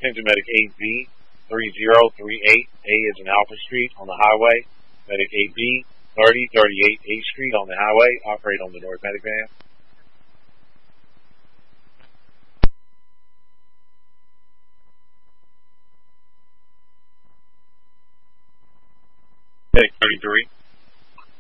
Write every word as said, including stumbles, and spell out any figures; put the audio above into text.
Attention Medic eight B, three zero three eight, A is in Alpha Street on the highway. Medic eight B, thirty thirty-eight eighth Street on the highway. Operate on the North Medic van. Medic thirty-three.